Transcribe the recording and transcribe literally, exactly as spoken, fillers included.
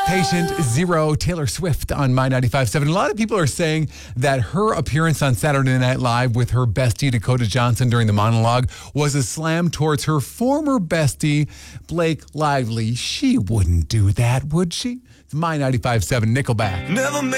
Patient Zero, Taylor Swift on My ninety-five point seven. A lot of people are saying that her appearance on Saturday Night Live with her bestie Dakota Johnson during the monologue was a slam towards her former bestie Blake Lively. She wouldn't do that, would she? It's My ninety-five point seven Nickelback. Never